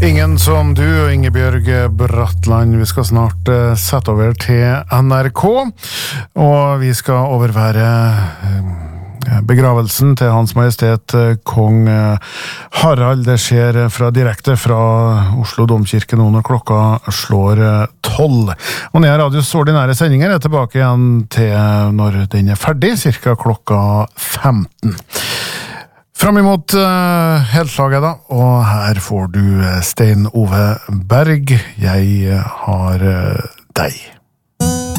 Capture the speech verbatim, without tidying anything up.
Ingen som du, Ingebjørg Bratland. Vi skal snart uh, sette over til N R K, og vi skal overvære uh, begravelsen til Hans Majestet uh, Kong uh, Harald. Det skjer fra, direkte fra Oslo Domkirke nå når klokka slår tolv. Uh, og nede radios ordinære sendinger er tilbake igjen til uh, når den er ferdig, cirka klokka femten. Fram imot uh, helslaget da, og her får du uh, Stein Ove Berg. Jeg uh, har uh, deg.